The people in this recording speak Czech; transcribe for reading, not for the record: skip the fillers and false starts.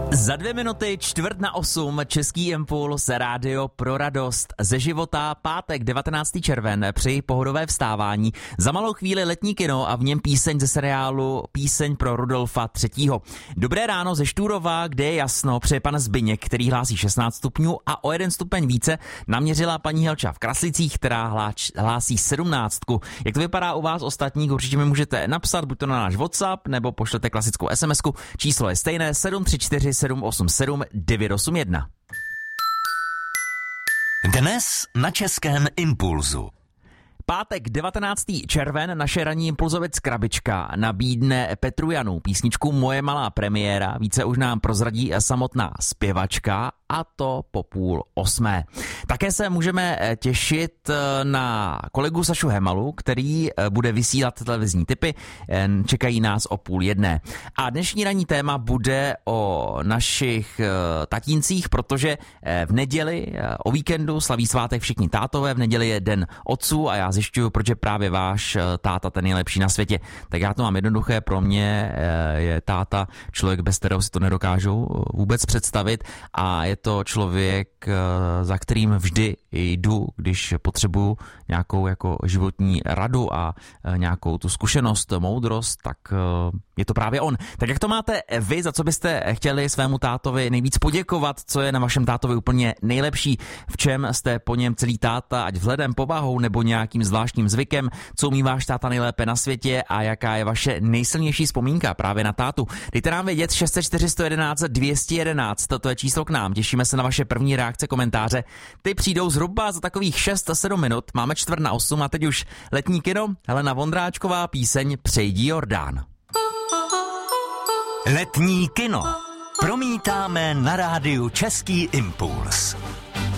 Za 2 minuty 7:45 Český impuls, rádio pro radost ze života, pátek 19. červen, přeji pohodové vstávání. Za malou chvíli letní kino a v něm píseň ze seriálu Píseň pro Rudolfa III. Dobré ráno ze Štúrova, kde je jasno, přeje pan Zbyněk, který hlásí 16 stupňů a o 1 stupeň více naměřila paní Helča v Kraslicích, která hlásí 17. Jak to vypadá u vás ostatních, určitě mi můžete napsat, buď to na náš WhatsApp, nebo pošlete klasickou SMS-ku. Číslo je stejné 734 787 981. Dnes na Českém impulzu. Pátek 19. červen naše ranní impulzovec Krabička nabídne Petru Janu písničku Moje malá premiéra. Více už nám prozradí samotná zpěvačka, a to po 7:30. Také se můžeme těšit na kolegu Sašu Hemalu, který bude vysílat televizní tipy. Čekají nás o 12:30. A dnešní ranní téma bude o našich tatíncích, protože v neděli o víkendu slaví svátek všichni tátové. V neděli je den otců a já zjišťuju, proč je právě váš táta ten nejlepší na světě. Tak já to mám jednoduché, pro mě je táta člověk, bez kterého si to nedokážu vůbec představit, a je to člověk, za kterým vždy jdu, když potřebuju nějakou jako životní radu a nějakou tu zkušenost, moudrost, tak je to právě on. Tak jak to máte vy, za co byste chtěli svému tátovi nejvíc poděkovat, co je na vašem tátovi úplně nejlepší, v čem jste po něm celý táta, ať vzhledem, povahou nebo nějakým zvláštním zvykem, co umí váš táta nejlépe na světě a jaká je vaše nejsilnější vzpomínka právě na tátu. Dejte nám vědět 604 111 211, to je číslo k nám, těšíme se na vaše první reakce, komentáře. Ty přijdou zhruba za takových 6-7 minut, máme 7:45 a teď už letní kino, Helena Vondráčková, píseň Přejdi Jordán. Letní kino promítáme na rádiu Český impuls.